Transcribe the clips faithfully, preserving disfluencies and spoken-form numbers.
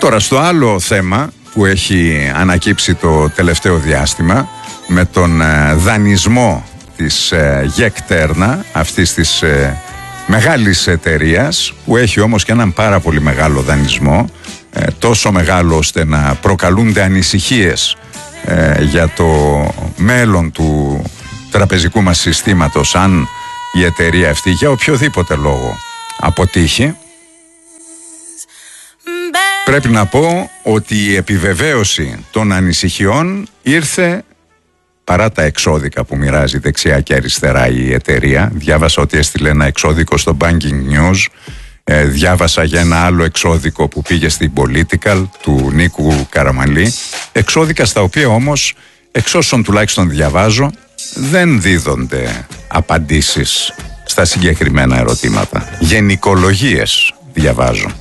Τώρα στο άλλο θέμα που έχει ανακύψει το τελευταίο διάστημα με τον ε, δανεισμό της ε, Γεκτέρνα, αυτής της ε, μεγάλης εταιρείας που έχει όμως και έναν πάρα πολύ μεγάλο δανεισμό, ε, τόσο μεγάλο ώστε να προκαλούνται ανησυχίες ε, για το μέλλον του τραπεζικού μας συστήματος αν η εταιρεία αυτή για οποιοδήποτε λόγο αποτύχει. Πρέπει να πω ότι η επιβεβαίωση των ανησυχιών ήρθε παρά τα εξώδικα που μοιράζει δεξιά και αριστερά η εταιρεία. Διάβασα ότι έστειλε ένα εξώδικο στο Banking News. Ε, διάβασα για ένα άλλο εξώδικο που πήγε στην Political του Νίκου Καραμανλή. Εξώδικα στα οποία όμως, εξ όσων τουλάχιστον διαβάζω, δεν δίδονται απαντήσεις στα συγκεκριμένα ερωτήματα. Γενικολογίες διαβάζω.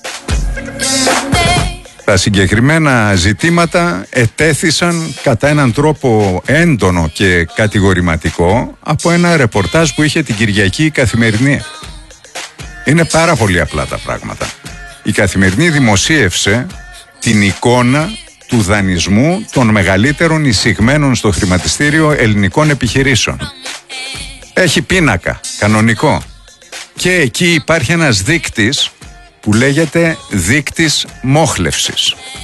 Τα συγκεκριμένα ζητήματα ετέθησαν κατά έναν τρόπο έντονο και κατηγορηματικό από ένα ρεπορτάζ που είχε την Κυριακή η Καθημερινή. Είναι πάρα πολύ απλά τα πράγματα. Η Καθημερινή δημοσίευσε την εικόνα του δανεισμού των μεγαλύτερων εισηγμένων στο χρηματιστήριο ελληνικών επιχειρήσεων. Έχει πίνακα, κανονικό. Και εκεί υπάρχει ένας δείκτης που λέγεται δείκτης μόχλευσης.